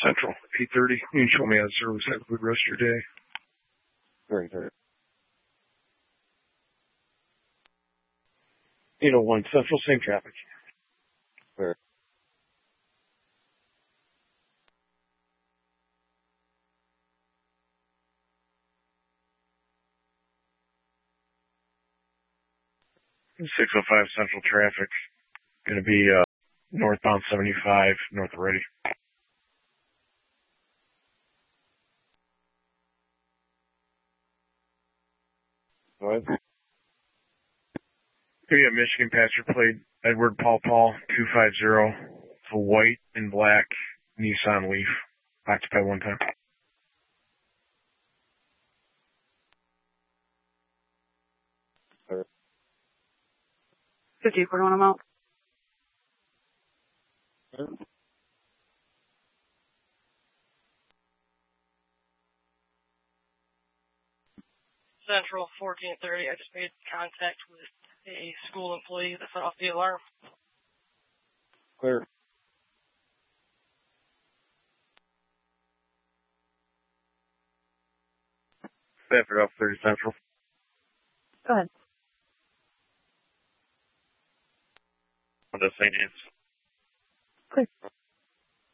Central, 8:30. You can show me on service. Have a good rest of your day. Very good. 801 Central, same traffic. Very. .605 Central traffic. Going to be northbound 75, north of Ready. Go ahead. Here you have Michigan passenger plate, Edward Paul 250. It's a white and black Nissan Leaf. Occupy one time. Very. 50 for one amount. Central 1430. I just made contact with a school employee that set off the alarm. Clear. Stafford off 30 Central. Go ahead. On to St. Anne's. Clear.